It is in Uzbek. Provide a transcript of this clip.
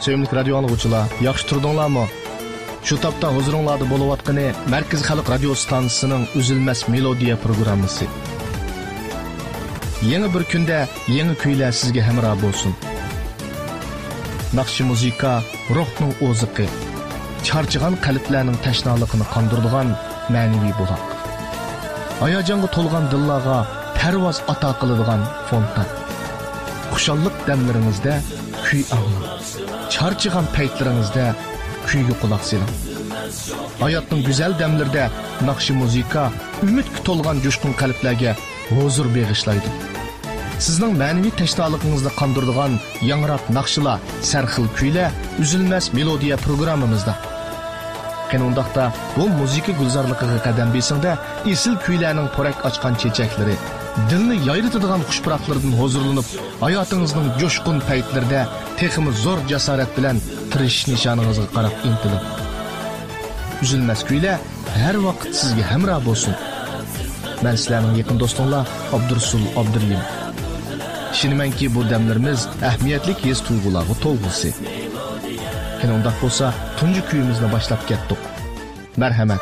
Sevimli radio anlıqçılar, yaxşı turdunlarmı? Şu tapda huzuringlarda bo'layotgani Markaz Xalq radio stansiyasining Uzilmas melodiya programmasi. Yangi bir kunda yangi kuylar sizga hamroh bo'lsin. Naqshi muzika ruhning o'ziqi, charchigan qalblarning tashnaligini qondiradigan ma'naviy buloq. Hayajonga to'lgan dillarga parvoz ato qiladigan fontan. Xushallik damlaringizda kuy anglang. Charchigan paytlaringizda kuyga quloq soling. Hayotning go'zal damlarida naqshi muzika umidga to'lgan jo'shqin qalblarga huzur bag'ishlaydi. Sizning ma'naviy tashnoligingizni qondiradigan yangroq naqshlar, sarxil kuylar Uzilmas melodiya programmamizda. Qanundaqda bu muzika gulzorligiga qadam besingda esil kuylarning porak ochgan chechaklari, dilni yayritadigan xushpuroqlardan huzurlanib, hayotingizning jo'shqin paytlarida texmi zo'r jasorat bilan tirishish nishoningizga qarab intiling. Uzilmas kuylar har vaqt sizga hamroh bo'lsin. Men sizlarning yaqin do'stinglar Abdursul Abdurlim. Ishonimanki bu damlarimiz ahamiyatli his tuyg'ularga to'lg'isi. Qanundaq bo'lsa, tunji kuyimizni boshlab ketdik. Marhamat.